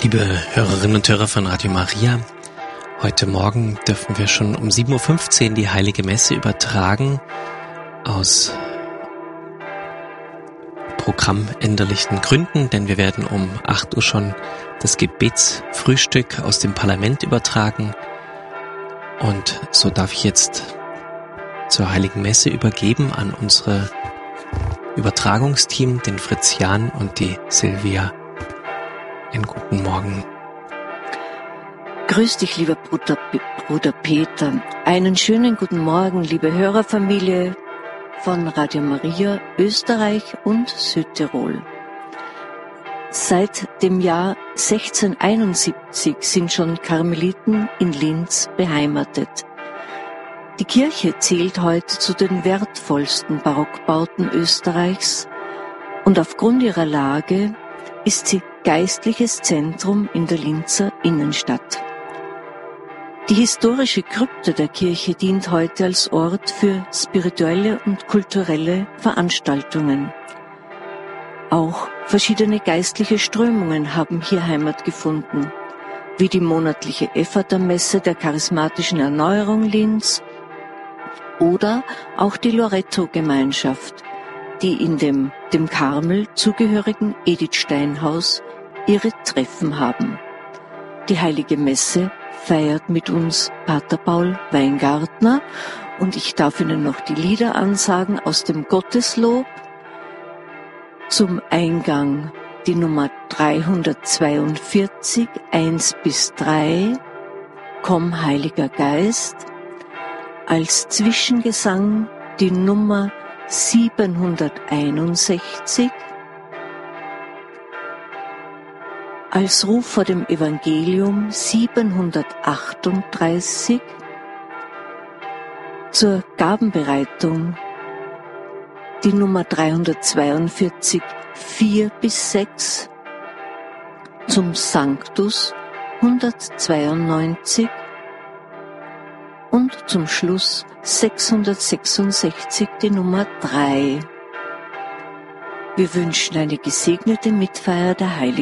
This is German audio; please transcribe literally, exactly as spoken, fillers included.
Liebe Hörerinnen und Hörer von Radio Maria, heute Morgen dürfen wir schon um sieben Uhr fünfzehn die Heilige Messe übertragen aus programmänderlichen Gründen, denn wir werden um acht Uhr schon das Gebetsfrühstück aus dem Parlament übertragen. Und so darf ich jetzt zur Heiligen Messe übergeben an unsere Übertragungsteam, den Fritz Jan und die Silvia. Einen guten Morgen. Grüß dich, lieber Bruder, Bruder Peter. Einen schönen guten Morgen, liebe Hörerfamilie von Radio Maria Österreich und Südtirol. Seit dem Jahr sechzehnhunderteinundsiebzig sind schon Karmeliten in Linz beheimatet. Die Kirche zählt heute zu den wertvollsten Barockbauten Österreichs und aufgrund ihrer Lage ist sie geistliches Zentrum in der Linzer Innenstadt. Die historische Krypta der Kirche dient heute als Ort für spirituelle und kulturelle Veranstaltungen. Auch verschiedene geistliche Strömungen haben hier Heimat gefunden, wie die monatliche Ephrata-Messe der charismatischen Erneuerung Linz oder auch die Loretto-Gemeinschaft, die in dem dem Karmel zugehörigen Edith-Stein-Haus ihre Treffen haben. Die Heilige Messe feiert mit uns Pater Paul Weingartner und ich darf Ihnen noch die Lieder ansagen aus dem Gotteslob. Zum Eingang die Nummer dreihundertzweiundvierzig, eins bis drei, Komm Heiliger Geist. Als Zwischengesang die Nummer siebenhunderteinundsechzig, als Ruf vor dem Evangelium siebenhundertachtunddreißig, zur Gabenbereitung die Nummer dreihundertzweiundvierzig, vier bis sechs, zum Sanctus hundertzweiundneunzig und zum Schluss sechshundertsechsundsechzig die Nummer drei. Wir wünschen eine gesegnete Mitfeier der Heiligen